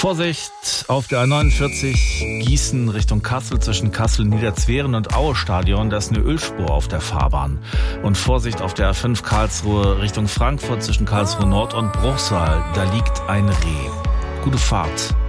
Vorsicht auf der A49 Gießen Richtung Kassel zwischen Kassel-Niederzweren und Aue-Stadion. Da ist eine Ölspur auf der Fahrbahn. Und Vorsicht auf der A5 Karlsruhe Richtung Frankfurt zwischen Karlsruhe Nord und Bruchsal. Da liegt ein Reh. Gute Fahrt.